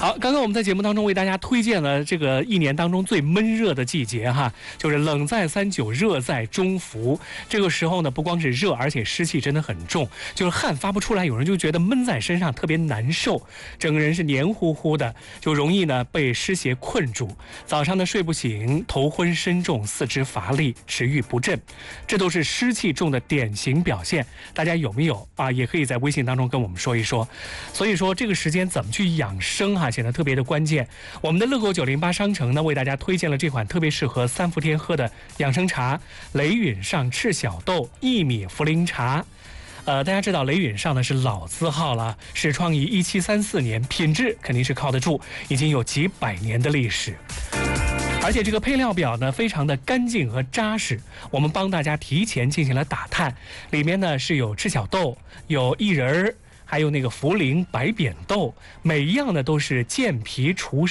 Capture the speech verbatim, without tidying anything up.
好，刚刚我们在节目当中为大家推荐了这个一年当中最闷热的季节哈，就是冷在三九，热在中伏。这个时候呢，不光是热，而且湿气真的很重，就是汗发不出来，有人就觉得闷在身上特别难受，整个人是黏糊糊的，就容易呢被湿邪困住。早上呢睡不醒，头昏身重，四肢乏力，食欲不振，这都是湿气重的典型表现。大家有没有啊？也可以在微信当中跟我们说一说。所以说这个时间怎么去养生哈、啊，显得特别的关键。我们的乐购九零八商城呢，为大家推荐了这款特别适合三伏天喝的养生茶——雷允上赤小豆薏米茯苓茶。呃，大家知道雷允上呢是老字号了，始创于一七三四年，品质肯定是靠得住，已经有几百年的历史。而且这个配料表呢非常的干净和扎实，我们帮大家提前进行了打探，里面呢是有赤小豆，有薏仁儿，还有那个茯苓、白扁豆，每一样呢都是健脾除